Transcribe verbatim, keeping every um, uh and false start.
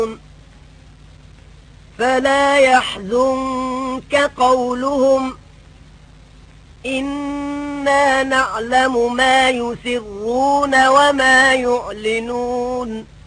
فلا يحزنك قولهم إنا نعلم ما يسرون وما يعلنون